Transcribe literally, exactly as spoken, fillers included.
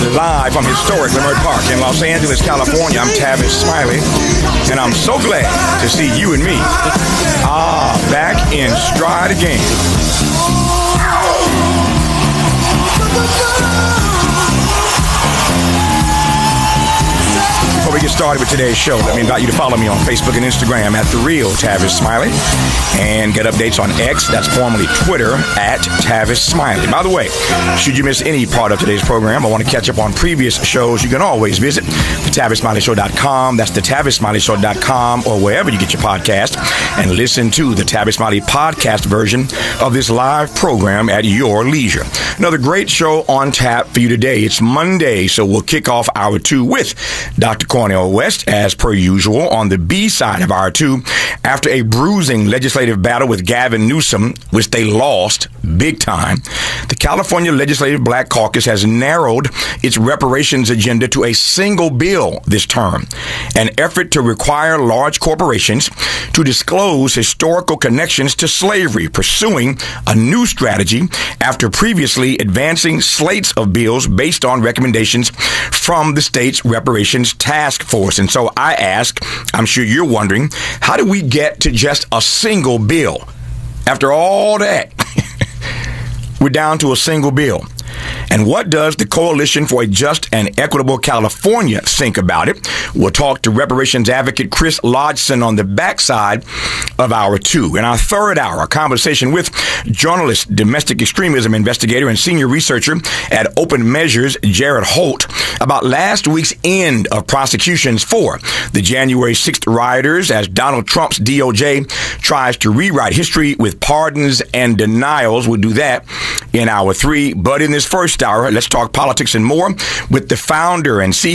Live from historic Leimert Park in Los Angeles, California, I'm Tavis Smiley, and I'm so glad to see you and me, ah, back in stride again. Before we get started with today's show, let me invite you to follow me on Facebook and Instagram at The Real Tavis Smiley and get updates on X, that's formerly Twitter, at Tavis Smiley. By the way, should you miss any part of today's program or want to catch up on previous shows, you can always visit the tavis smiley show dot com. That's the tavis smiley show dot com or wherever you get your podcast and listen to the Tavis Smiley podcast version of this live program at your leisure. Another great show on tap for you today. It's Monday, so we'll kick off hour two with Doctor Cornel West, as per usual, on the B side of hour two. After a bruising legislative battle with Gavin Newsom, which they lost big time, the California Legislative Black Caucus has narrowed its reparations agenda to a single bill this term, an effort to require large corporations to disclose historical connections to slavery, pursuing a new strategy after previously advancing slates of bills based on recommendations from the state's reparations task force. And so I ask, I'm sure you're wondering, how do we get to just a single bill? After all that, we're down to a single bill. And what does the Coalition for a Just and Equitable California think about it? We'll talk to reparations advocate Chris Lodgson on the backside of hour two. In our third hour, a conversation with journalist, domestic extremism investigator, and senior researcher at Open Measures, Jared Holt, about last week's end of prosecutions for the January sixth rioters as Donald Trump's D O J tries to rewrite history with pardons and denials. We'll do that in hour three. But in this first hour, let's talk politics and more with the founder and C E O